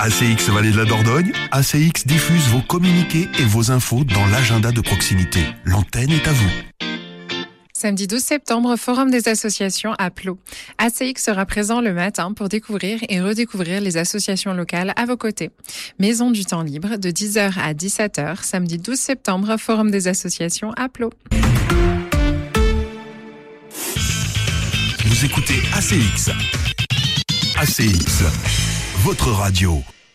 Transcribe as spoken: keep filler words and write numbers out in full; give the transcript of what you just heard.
A C X Vallée de la Dordogne, A C X diffuse vos communiqués et vos infos dans l'agenda de proximité. L'antenne est à vous. Samedi douze septembre, Forum des associations à Plot. A C X sera présent le matin pour découvrir et redécouvrir les associations locales à vos côtés. Maison du temps libre de dix heures à dix-sept heures, samedi douze septembre, Forum des associations à Plot. Vous écoutez A C X. A C X, votre radio.